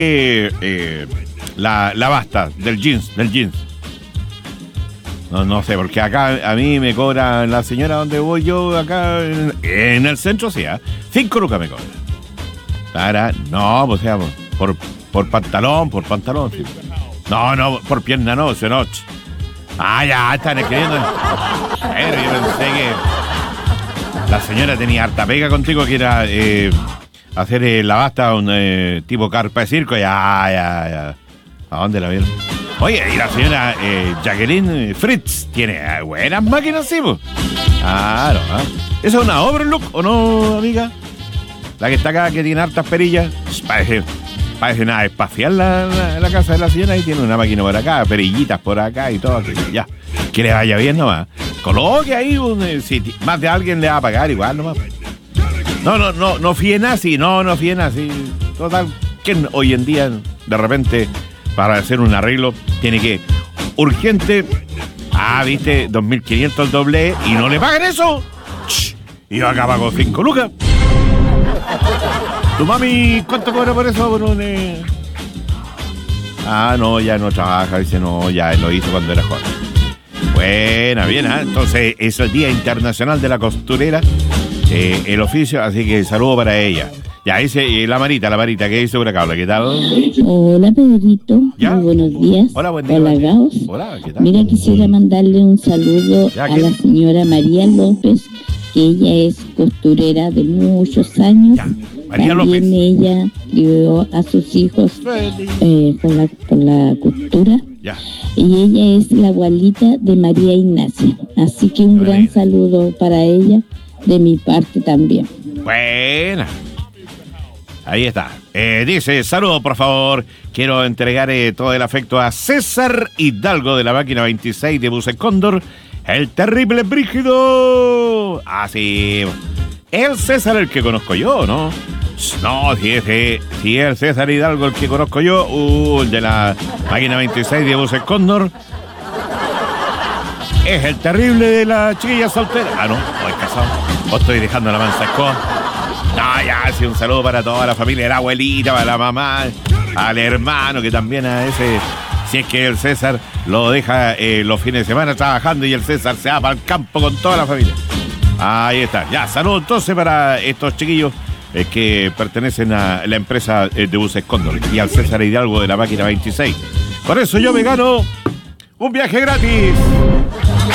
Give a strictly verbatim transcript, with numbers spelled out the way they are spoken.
Eh, eh, la, la basta del jeans, del jeans. No, no sé, porque acá a mí me cobra la señora donde voy yo, acá en, en el centro, sí, ¿eh? Cinco lucas me cobra. Para, no, pues sea, por, por pantalón, por pantalón, sí. No, no, por pierna no, se noche. Ah, ya, están escribiendo. Pero yo pensé que la señora tenía harta pega contigo, que era eh, hacer eh, la basta un eh, tipo carpa de circo. Ya, ya, ya. ¿A dónde la vieron? Oye, y la señora eh, Jacqueline Fritz tiene eh, buenas máquinas, sí, pues. Claro, ¿eh? ¿Esa es una Overlook o no, amiga? La que está acá, que tiene hartas perillas. Parece, parece nada espacial la, la, la casa de la señora. Y tiene una máquina por acá, perillitas por acá y todo. Que, ya, que le vaya bien nomás. Coloque ahí, un, eh, si más de alguien le va a pagar igual nomás. No, no, no, no fíe nazi, no, no fíe nazi. Total, que hoy en día, de repente, para hacer un arreglo, tiene que, urgente, ah, viste, dos mil quinientos el doble y no le pagan eso. Shh, y yo acá pago cinco lucas. ¿Tu mami cuánto cobra por eso? Por un, eh... Ah, no, ya no trabaja, dice, no, ya lo hizo cuando era joven. Buena, bien, ¿eh? Entonces es el Día Internacional de la Costurera, eh, el oficio, así que saludo para ella. Ya, dice eh, la Marita, la Marita, ¿qué dice por acá? Hola, ¿qué tal? Hola, Pedrito. ¿Ya? Muy buenos días. Hola, buen día. Hola, Gaos. Hola, ¿qué tal? Mira, quisiera mandarle un saludo ¿Ya, a qué? la señora María López, que ella es costurera de muchos años. Ya, María También López. ella crió a sus hijos eh, por, la, por la costura. Ya. Y ella es la abuelita de María Ignacia. Así que un Buena. gran saludo para ella, de mi parte también. Buena. Ahí está. Eh, dice, saludo por favor. Quiero entregar eh, todo el afecto a César Hidalgo de la máquina veintiséis de Buses Cóndor. El terrible brígido. Ah, sí. El César el que conozco yo, ¿no? No, si es, eh, si es el César Hidalgo el que conozco yo. Uh, el de la máquina veintiséis de Buses Cóndor. Es el terrible de la chiquilla soltera. Ah, no, no es casado. O estoy dejando la mansa escoba. No, ya, sí, un saludo para toda la familia, la abuelita, para la mamá, al hermano, que también a ese, si es que el César lo deja eh, los fines de semana trabajando y el César se va para el campo con toda la familia. Ahí está. Ya, saludo entonces para estos chiquillos eh, que pertenecen a la empresa eh, de Buses Cóndor y al César Hidalgo de la máquina veintiséis. Por eso yo me gano un viaje gratis.